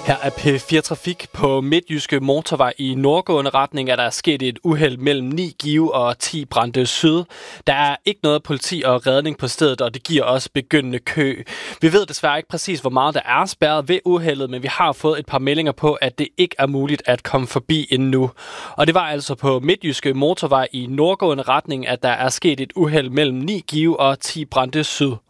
Her er P4 Trafik. På Midtjyske Motorvej i nordgående retning er der sket et uheld mellem 9 Give og 10 Brande Syd. Der er ikke noget politi og redning på stedet, og det giver også begyndende kø. Vi ved desværre ikke præcis, hvor meget der er spærret ved uheldet, men vi har fået et par meldinger på, at det ikke er muligt at komme forbi endnu. Og det var altså på Midtjyske Motorvej i nordgående retning, at der er sket et uheld mellem 9 Give og 10 Brande Syd.